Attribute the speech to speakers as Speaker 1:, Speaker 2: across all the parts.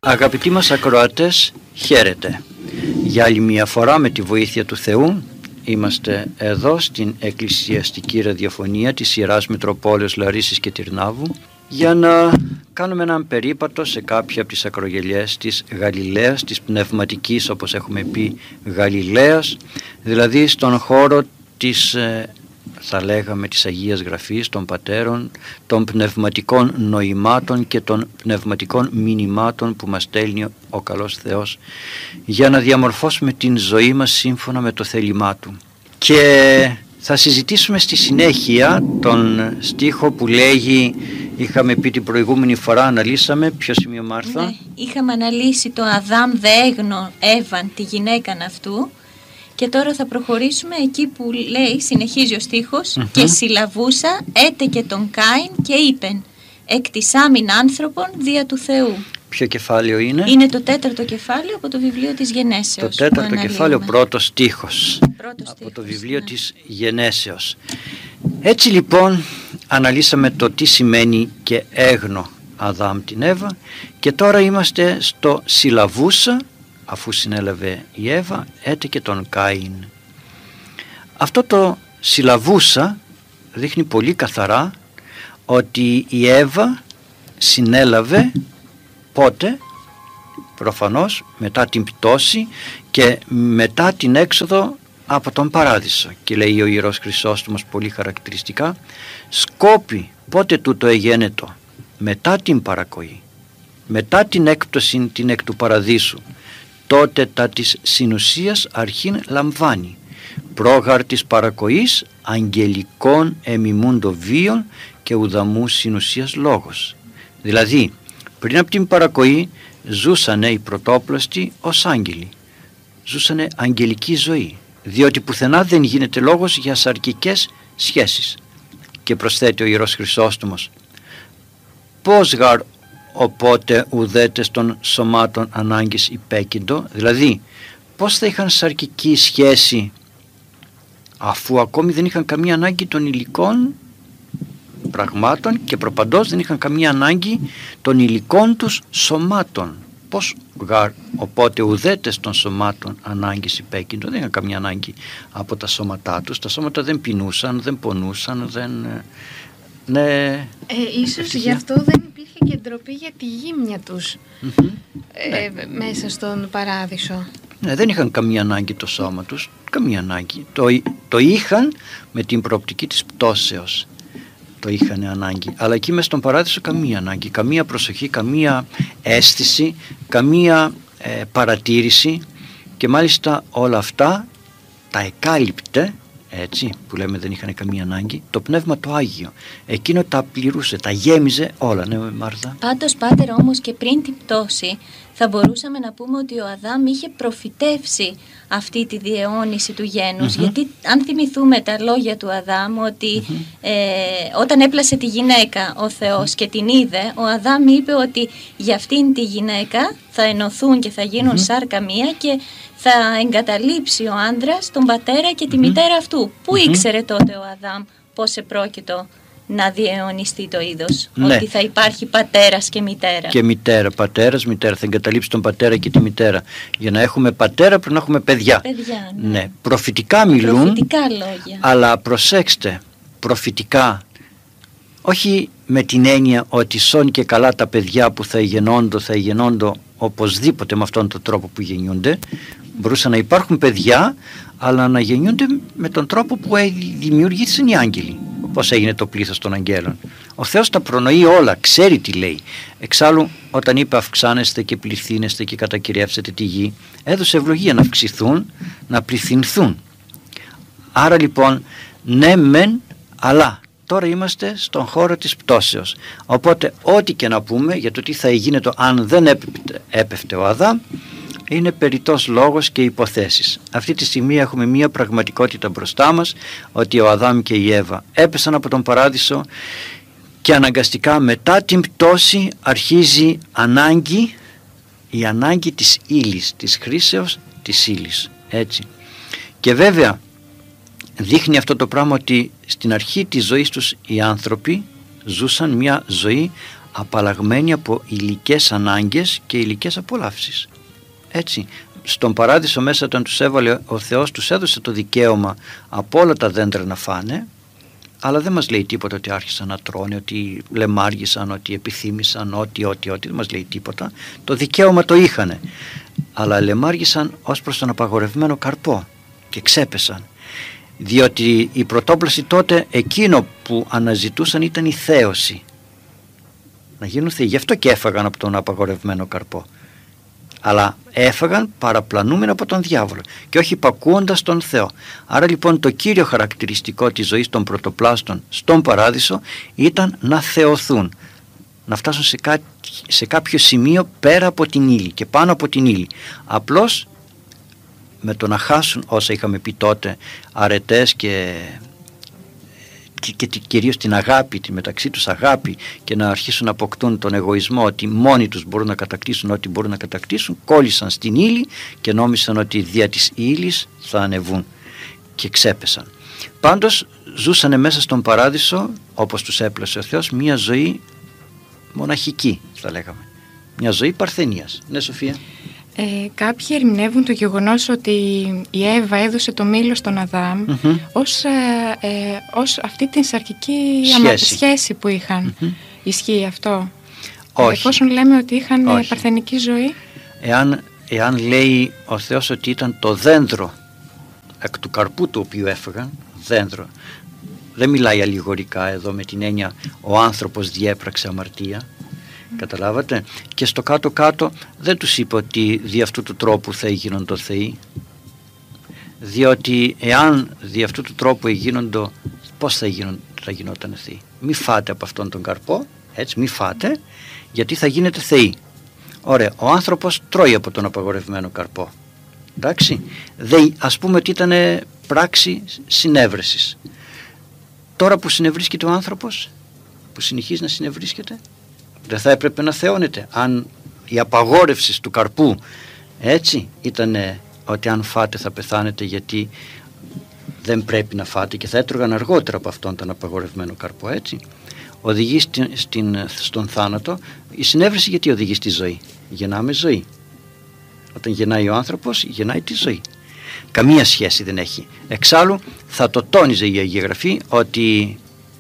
Speaker 1: Αγαπητοί μας ακροατές, χαίρετε. Για άλλη μια φορά με τη βοήθεια του Θεού είμαστε εδώ στην εκκλησιαστική ραδιοφωνία της Ιεράς Μητροπόλεως Λαρίσης και Τυρνάβου για να κάνουμε έναν περίπατο σε κάποια από τις ακρογελιές της Γαλιλαίας, της πνευματικής, όπως έχουμε πει, Γαλιλαίας, δηλαδή στον χώρο της, θα λέγαμε, της Αγίας Γραφής, των πατέρων, των πνευματικών νοημάτων και των πνευματικών μηνυμάτων που μας στέλνει ο καλός Θεός για να διαμορφώσουμε την ζωή μας σύμφωνα με το θέλημά Του. Και θα συζητήσουμε στη συνέχεια τον στίχο που λέγει, είχαμε πει την προηγούμενη φορά, αναλύσαμε, ποιο σημείο, Μάρθα?
Speaker 2: Ναι, είχαμε αναλύσει το Αδάμ δε έγνω Εύαν, τη γυναίκαν αυτού. Και τώρα θα προχωρήσουμε εκεί που λέει, συνεχίζει ο στίχος, και συλλαβούσα έτε και τον Κάιν και είπεν, εκτισάμην άνθρωπον δια του Θεού.
Speaker 1: Ποιο κεφάλαιο είναι?
Speaker 2: Είναι το 4ο κεφάλαιο από το βιβλίο της Γενέσεως.
Speaker 1: Το 4ο κεφάλαιο, πρώτος στίχος από το βιβλίο της Γενέσεως. Έτσι λοιπόν αναλύσαμε το τι σημαίνει και έγνω Αδάμ την Εύα και τώρα είμαστε στο συλλαβούσα, αφού συνέλαβε η Εύα, έτε και τον Κάιν. Αυτό το συλλαβούσα δείχνει πολύ καθαρά ότι η Εύα συνέλαβε πότε? Προφανώς μετά την πτώση και μετά την έξοδο από τον Παράδεισο. Και λέει ο Ιερός Χρυσόστομος πολύ χαρακτηριστικά, σκόπι πότε τούτο εγένετο? Μετά την παρακοή, μετά την έκπτωση την εκ του Παραδείσου, τότε τα της συνουσίας αρχήν λαμβάνει, πρόγαρ της παρακοής αγγελικών εμιμούντο βίων και ουδαμού συνουσίας λόγος. Δηλαδή πριν από την παρακοή ζούσανε οι πρωτόπλαστοι ως άγγελοι, ζούσανε αγγελική ζωή, διότι πουθενά δεν γίνεται λόγος για σαρκικές σχέσεις. Και προσθέτει ο Ιερός Χρυσόστομος, πώς γαρ οπότε ουδέτες των σωμάτων ανάγκης υπέκυντο, δηλαδή πώς θα είχαν σαρκική σχέση αφού ακόμη δεν είχαν καμία ανάγκη των υλικών πραγμάτων και προπαντός δεν είχαν καμία ανάγκη των υλικών τους σωμάτων. Πώς γαρ οπότε ουδέτες των σωμάτων ανάγκης υπέκυντο, δεν είχαν καμία ανάγκη από τα σώματά τους, τα σώματα δεν πεινούσαν, δεν πονούσαν, δεν... Ναι,
Speaker 3: ίσως γι' αυτό δεν υπήρχε και ντροπή για τη γύμνια τους μέσα στον Παράδεισο.
Speaker 1: Ναι, δεν είχαν καμία ανάγκη το σώμα τους, καμία ανάγκη. Το είχαν με την προοπτική της πτώσεως. Το είχαν ανάγκη. Αλλά εκεί μέσα στον Παράδεισο καμία ανάγκη, καμία προσοχή, καμία αίσθηση, καμία παρατήρηση και μάλιστα όλα αυτά τα εκάλυπτε, έτσι που λέμε δεν είχαν καμία ανάγκη, το Πνεύμα το Άγιο. Εκείνο τα πληρούσε, τα γέμιζε όλα. Ναι, Μάρθα.
Speaker 2: Πάντως, Πάτερ, όμως και πριν την πτώση θα μπορούσαμε να πούμε ότι ο Αδάμ είχε προφητεύσει αυτή τη διαιώνιση του γένους, γιατί αν θυμηθούμε τα λόγια του Αδάμ ότι όταν έπλασε τη γυναίκα ο Θεός και την είδε, ο Αδάμ είπε ότι για αυτήν τη γυναίκα θα ενωθούν και θα γίνουν σάρκα μία και θα εγκαταλείψει ο άντρας τον πατέρα και τη μητέρα αυτού. Πού ήξερε τότε ο Αδάμ πώς επρόκειτο να διαιωνιστεί το είδος? Ναι. Ότι θα υπάρχει πατέρας και μητέρα.
Speaker 1: Και μητέρα, πατέρας, μητέρα. Θα εγκαταλείψει τον πατέρα και τη μητέρα. Για να έχουμε πατέρα πρέπει να έχουμε παιδιά. Ναι. Προφητικά μιλούν.
Speaker 2: Προφητικά λόγια.
Speaker 1: Αλλά προσέξτε, προφητικά, όχι με την έννοια ότι σώνει και καλά τα παιδιά που θα γεννώνται οπωσδήποτε με αυτόν τον τρόπο που γεννιούνται. Μπορούσαν να υπάρχουν παιδιά, αλλά να γεννιούνται με τον τρόπο που δημιουργήθηκαν οι άγγελοι. Πώς έγινε το πλήθος των αγγέλων. Ο Θεός τα προνοεί όλα, ξέρει τι λέει. Εξάλλου όταν είπε αυξάνεστε και πληθύνεστε και κατακυριεύσετε τη γη, έδωσε ευλογία να αυξηθούν, να πληθυνθούν. Άρα λοιπόν ναι μεν, αλλά τώρα είμαστε στον χώρο της πτώσεως. Οπότε ό,τι και να πούμε για το τι θα γίνεται αν δεν έπεφτε ο Αδάμ, είναι περιττός λόγος και υποθέσεις. Αυτή τη στιγμή έχουμε μία πραγματικότητα μπροστά μας, ότι ο Αδάμ και η Εύα έπεσαν από τον Παράδεισο και αναγκαστικά μετά την πτώση αρχίζει η ανάγκη της ύλης, της χρήσεως της ύλης. Έτσι. Και βέβαια δείχνει αυτό το πράγμα ότι στην αρχή της ζωής τους οι άνθρωποι ζούσαν μια ζωή απαλλαγμένοι από υλικές ανάγκες και υλικές απολαύσεις. Έτσι, στον παράδεισο μέσα όταν τους έβαλε ο Θεός, τους έδωσε το δικαίωμα από όλα τα δέντρα να φάνε, αλλά δεν μας λέει τίποτα ότι άρχισαν να τρώνε, ότι λεμάργησαν, ότι επιθύμησαν, ότι δεν μας λέει τίποτα. Το δικαίωμα το είχανε, αλλά λεμάργησαν ως προς τον απαγορευμένο καρπό και ξέπεσαν, διότι η πρωτόπλαση τότε εκείνο που αναζητούσαν ήταν η θέωση, να γίνουν θεοί. Γι' αυτό και έφαγαν από τον απαγορευμένο καρπό, αλλά έφαγαν παραπλανούμενοι από τον διάβολο και όχι υπακούοντας τον Θεό. Άρα λοιπόν το κύριο χαρακτηριστικό της ζωής των πρωτοπλάστων στον παράδεισο ήταν να θεωθούν, να φτάσουν σε κάποιο σημείο πέρα από την ύλη και πάνω από την ύλη. Απλώς με το να χάσουν όσα είχαμε πει τότε, αρετές και κυρίως την αγάπη, τη μεταξύ τους αγάπη, και να αρχίσουν να αποκτούν τον εγωισμό ότι μόνοι τους μπορούν να κατακτήσουν ό,τι μπορούν να κατακτήσουν, κόλλησαν στην ύλη και νόμισαν ότι δια της ύλης θα ανεβούν και ξέπεσαν. Πάντως ζούσανε μέσα στον παράδεισο, όπως τους έπλασε ο Θεός, μια ζωή μοναχική, θα λέγαμε, μια ζωή παρθενίας. Ναι, Σοφία?
Speaker 4: Κάποιοι ερμηνεύουν το γεγονός ότι η Εύα έδωσε το μήλο στον Αδάμ ως αυτή την σαρκική σχέση που είχαν. Ισχύει αυτό?
Speaker 1: Όχι.
Speaker 4: Εφόσον λέμε ότι είχαν παρθενική ζωή.
Speaker 1: Εάν λέει ο Θεός ότι ήταν το δέντρο εκ του καρπού του οποίου έφαγαν, δέντρο, δεν μιλάει αλληγορικά εδώ με την έννοια ο άνθρωπος διέπραξε αμαρτία. Καταλάβατε? Και στο κάτω-κάτω δεν τους είπε ότι δι' αυτού του τρόπου θα γίνοντο θεοί, διότι εάν δι' αυτού του τρόπου γίνοντο, πώς θα γινόταν θεοί? Μη φάτε από αυτόν τον καρπό, έτσι, μη φάτε, γιατί θα γίνετε θεοί. Ωραία, ο άνθρωπος τρώει από τον απαγορευμένο καρπό, εντάξει, ας πούμε ότι ήταν πράξη συνέβρεσης. Τώρα που συνευρίσκεται ο άνθρωπος, που συνεχίζει να συνευρίσκεται, δεν θα έπρεπε να θεώνεται? Αν η απαγόρευση του καρπού έτσι ήταν ότι αν φάτε θα πεθάνετε, γιατί δεν πρέπει να φάτε, και θα έτρωγαν αργότερα από αυτόν τον απαγορευμένο καρπό, έτσι, οδηγεί στον θάνατο. Η συνέβρεση γιατί οδηγεί στη ζωή? Γεννάμε ζωή. Όταν γεννάει ο άνθρωπος, γεννάει τη ζωή. Καμία σχέση δεν έχει. Εξάλλου θα το τόνιζε η Αγία Γραφή ότι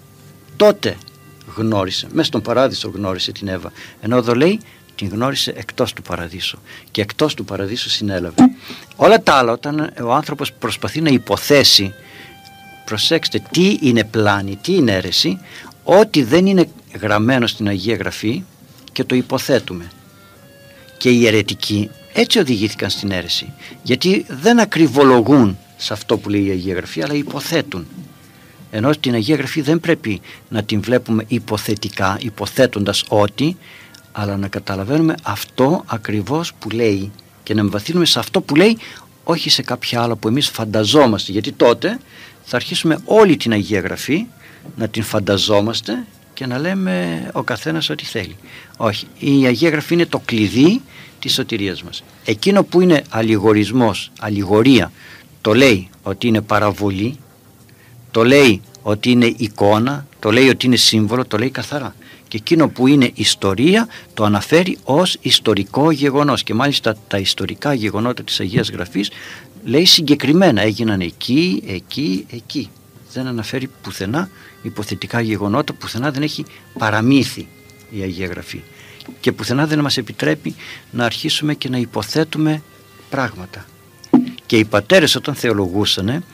Speaker 1: τότε γνώρισε, μέσα στον παράδεισο γνώρισε την Εύα, ενώ εδώ λέει την γνώρισε εκτός του παραδείσου, και εκτός του παραδείσου συνέλαβε. Όλα τα άλλα, όταν ο άνθρωπος προσπαθεί να υποθέσει, προσέξτε, τι είναι πλάνη, τι είναι αίρεση, ό,τι δεν είναι γραμμένο στην Αγία Γραφή και το υποθέτουμε. Και οι αιρετικοί έτσι οδηγήθηκαν στην αίρεση, γιατί δεν ακριβολογούν σε αυτό που λέει η Αγία Γραφή, αλλά υποθέτουν. Ενώ την Αγία Γραφή δεν πρέπει να την βλέπουμε υποθετικά, υποθέτοντας ότι, αλλά να καταλαβαίνουμε αυτό ακριβώς που λέει και να εμβαθύνουμε σε αυτό που λέει, όχι σε κάποια άλλα που εμείς φανταζόμαστε, γιατί τότε θα αρχίσουμε όλη την Αγία Γραφή να την φανταζόμαστε και να λέμε ο καθένας ό,τι θέλει. Όχι, η Αγία Γραφή είναι το κλειδί της σωτηρίας μας. Εκείνο που είναι αλληγορισμός, αλληγορία, το λέει ότι είναι παραβολή, το λέει ότι είναι εικόνα, το λέει ότι είναι σύμβολο, το λέει καθαρά. Και εκείνο που είναι ιστορία το αναφέρει ως ιστορικό γεγονός, και μάλιστα τα ιστορικά γεγονότα της Αγίας Γραφής λέει συγκεκριμένα, έγιναν εκεί, εκεί, εκεί. Δεν αναφέρει πουθενά υποθετικά γεγονότα, πουθενά δεν έχει παραμύθι η Αγία Γραφή, και πουθενά δεν μας επιτρέπει να αρχίσουμε και να υποθέτουμε πράγματα. Και οι πατέρες όταν θεολογούσανε,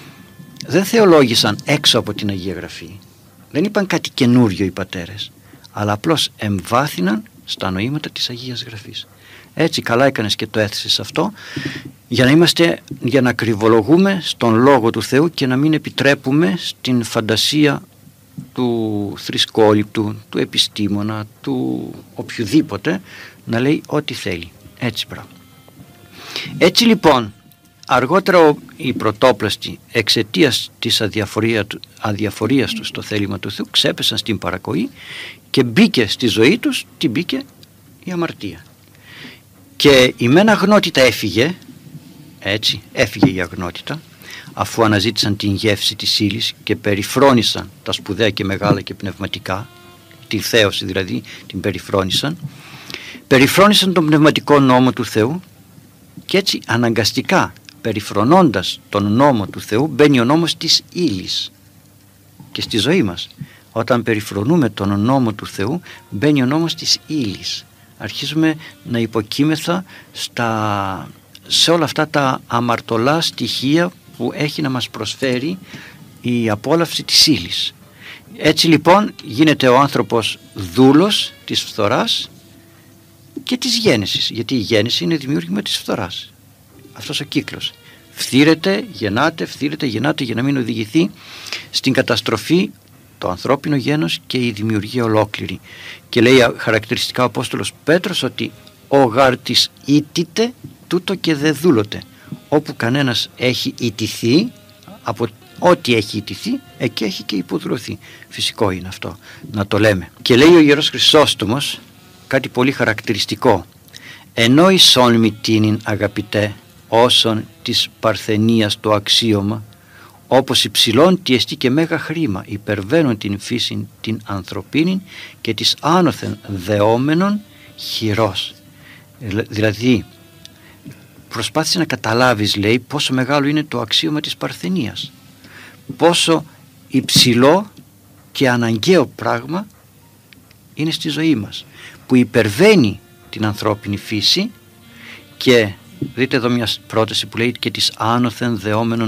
Speaker 1: δεν θεολόγησαν έξω από την Αγία Γραφή, δεν είπαν κάτι καινούριο οι πατέρες, αλλά απλώς εμβάθυναν στα νοήματα της Αγίας Γραφής. Έτσι καλά έκανες και το έθεσες αυτό, για να κρυβολογούμε στον Λόγο του Θεού και να μην επιτρέπουμε στην φαντασία του θρησκόληπτου, του επιστήμονα, του οποιοδήποτε να λέει ό,τι θέλει. Έτσι πράγμα. Έτσι λοιπόν αργότερα οι πρωτόπλαστοι, εξαιτίας της αδιαφορίας τους στο θέλημα του Θεού, ξέπεσαν στην παρακοή και μπήκε στη ζωή τους, μπήκε η αμαρτία. Και η μεν αγνότητα έφυγε, έτσι, έφυγε η αγνότητα, αφού αναζήτησαν την γεύση της ύλης και περιφρόνησαν τα σπουδαία και μεγάλα και πνευματικά την θέωση δηλαδή, την περιφρόνησαν τον πνευματικό νόμο του Θεού και έτσι αναγκαστικά περιφρονώντας τον νόμο του Θεού μπαίνει ο νόμος της ύλης και στη ζωή μας. Όταν περιφρονούμε τον νόμο του Θεού μπαίνει ο νόμος της ύλης. Αρχίζουμε να υποκείμεθα σε όλα αυτά τα αμαρτωλά στοιχεία που έχει να μας προσφέρει η απόλαυση της ύλης. Έτσι λοιπόν γίνεται ο άνθρωπος δούλος της φθοράς και της γέννησης, γιατί η γέννηση είναι δημιούργημα της φθοράς. Αυτός ο κύκλος φθήρεται, γεννάται για να μην οδηγηθεί στην καταστροφή το ανθρώπινο γένος και η δημιουργία ολόκληρη. Και λέει χαρακτηριστικά ο Απόστολος Πέτρος ότι ο γάρ της ήττηται τούτο και δε δούλωται. Όπου κανένας έχει ηττηθεί, από ό,τι έχει ηττηθεί, εκεί έχει και υποδουλωθεί. Φυσικό είναι αυτό να το λέμε. Και λέει ο Ιερός Χρυσόστομος κάτι πολύ χαρακτηριστικό. Ενώ εισόν μητήνην αγαπητέ όσον της παρθενίας το αξίωμα, όπως υψηλών τι εστί και μέγα χρήμα υπερβαίνουν την φύση την ανθρωπίνη και της άνωθεν δεόμενων χειρός. Δηλαδή προσπάθησε να καταλάβεις, λέει, πόσο μεγάλο είναι το αξίωμα της παρθενίας, πόσο υψηλό και αναγκαίο πράγμα είναι στη ζωή μας, που υπερβαίνει την ανθρώπινη φύση. Και δείτε εδώ μια πρόταση που λέει και της άνωθεν δεόμενων